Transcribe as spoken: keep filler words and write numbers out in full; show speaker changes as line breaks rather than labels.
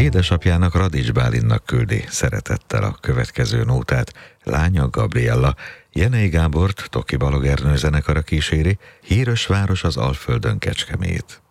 Édesapjának, Radics Bálinnak küldi szeretettel a következő nótát lánya Gabriella. Jenei Gábort Toki Balog Ernő zenekara kíséri, híres város az Alföldön Kecskemét.